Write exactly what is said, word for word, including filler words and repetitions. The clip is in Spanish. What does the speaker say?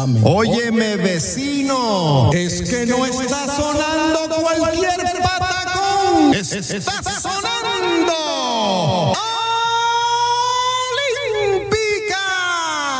Amén. Óyeme, vecino. Es que no está sonando cualquier patacón. Estás